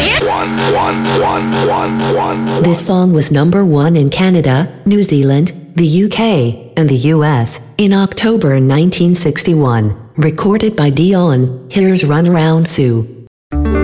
This song was number 1 in Canada, New Zealand, the UK, and the US in October 1961. Recorded by Dion, here's Runaround Sue.